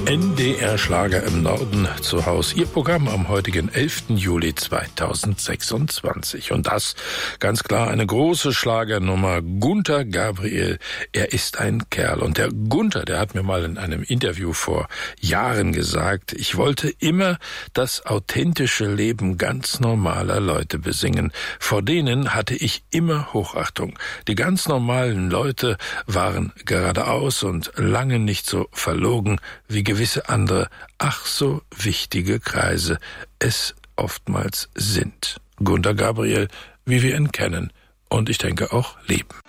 NDR Schlager im Norden zu Haus. Ihr Programm am heutigen 11. Juli 2026. Und das ganz klar eine große Schlagernummer. Gunter Gabriel, er ist ein Kerl. Und der Gunter, der hat mir mal in einem Interview vor Jahren gesagt, ich wollte immer das authentische Leben ganz normaler Leute besingen. Vor denen hatte ich immer Hochachtung. Die ganz normalen Leute waren geradeaus und lange nicht so verlogen wie gewisse andere, ach so wichtige Kreise es oftmals sind. Gunter Gabriel, wie wir ihn kennen und ich denke auch lieben.